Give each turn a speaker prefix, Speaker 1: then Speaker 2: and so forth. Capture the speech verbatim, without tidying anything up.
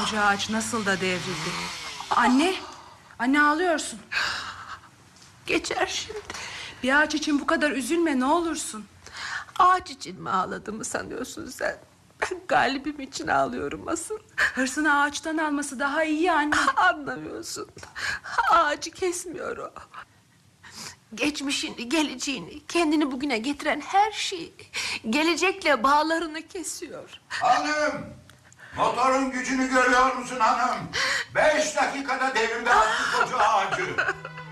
Speaker 1: koca ağaç nasıl da devrildi. Anne, anne ağlıyorsun.
Speaker 2: Geçer şimdi.
Speaker 1: Bir ağaç için bu kadar üzülme ne olursun.
Speaker 2: Ağaç için mi ağladığımı sanıyorsun sen? Ben galibim için ağlıyorum asıl.
Speaker 1: Hırsını ağaçtan alması daha iyi anne.
Speaker 2: Anlamıyorsun. Ağacı kesmiyor o. Geçmişini, geleceğini, kendini bugüne getiren her şeyi, gelecekle bağlarını kesiyor.
Speaker 3: Hanım, motorun gücünü görüyor musun hanım? Beş dakikada devirde attı koca ağacı.